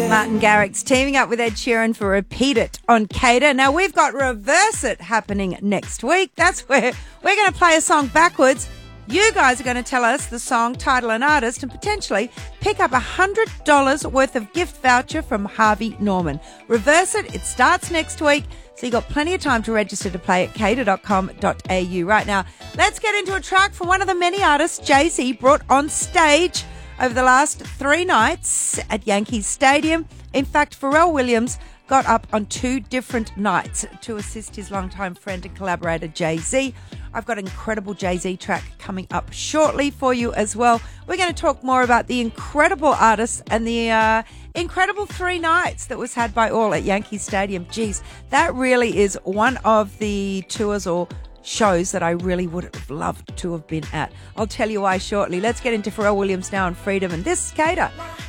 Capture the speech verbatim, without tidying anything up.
Martin Garrix teaming up with Ed Sheeran for Repeat It on Cater. Now, we've got Reverse It happening next week. That's where we're going to play a song backwards. You guys are going to tell us the song, title and artist, and potentially pick up one hundred dollars worth of gift voucher from Harvey Norman. Reverse It. It starts next week, so you've got plenty of time to register to play at cater dot com dot a u. Right now, let's get into a track from one of the many artists Jay-Z brought on stage over the last three nights at Yankee Stadium. In fact, Pharrell Williams got up on two different nights to assist his longtime friend and collaborator Jay-Z. I've got an incredible Jay-Z track coming up shortly for you as well. We're going to talk more about the incredible artists and the uh, incredible three nights that was had by all at Yankee Stadium. Geez, that really is one of the tours or shows that I really would have loved to have been at. I'll tell you why shortly. Let's get into Pharrell Williams now on Freedom, and this is Cater.